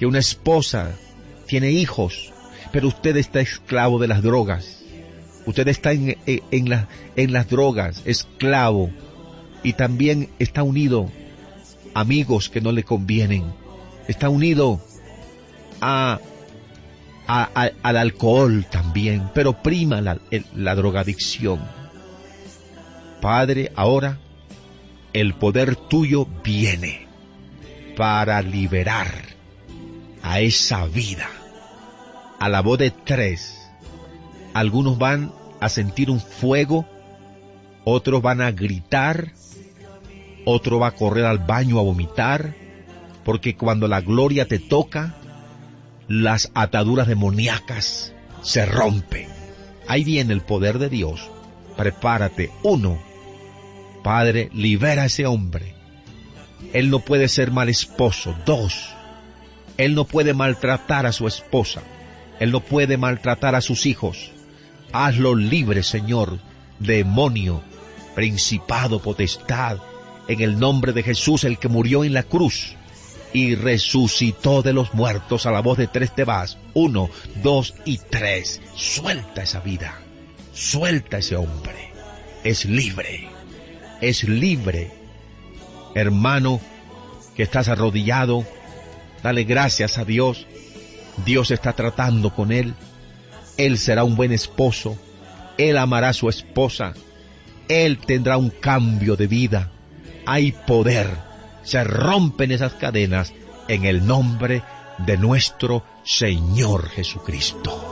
tiene una esposa, tiene hijos, pero usted está esclavo de las drogas. Usted está en las drogas, esclavo, y también está unido a amigos que no le convienen. Está unido al alcohol también, pero prima la drogadicción. Padre, ahora el poder tuyo viene para liberar a esa vida. A la voz de 3, algunos van a sentir un fuego, otros van a gritar, otro va a correr al baño a vomitar, porque cuando la gloria te toca, las ataduras demoníacas se rompen. Ahí viene el poder de Dios. Prepárate. 1, Padre, libera a ese hombre. Él no puede ser mal esposo. 2, él no puede maltratar a su esposa. Él no puede maltratar a sus hijos. Hazlo libre, Señor, demonio, principado, potestad, en el nombre de Jesús, el que murió en la cruz y resucitó de los muertos. A la voz de 3 te vas. 1, 2 y 3. Suelta esa vida. Suelta ese hombre. Es libre. Es libre. Hermano, que estás arrodillado, dale gracias a Dios. Dios está tratando con él. Él será un buen esposo. Él amará a su esposa. Él tendrá un cambio de vida. Hay poder. Se rompen esas cadenas en el nombre de nuestro Señor Jesucristo.